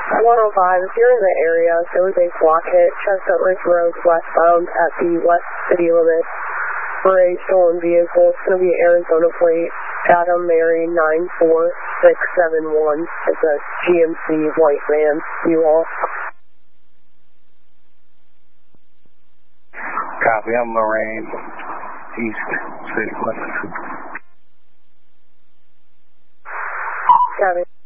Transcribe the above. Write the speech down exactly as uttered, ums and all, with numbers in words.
one oh five, if you're in the area, there was a block hit, Chestnut Ridge Road, westbound at the west city limit for a stolen vehicle. It's going to be Arizona plate, Adam Mary nine four six seven one. It's a G M C white van. You all. Copy, I'm Lorraine, East City, West. Copy.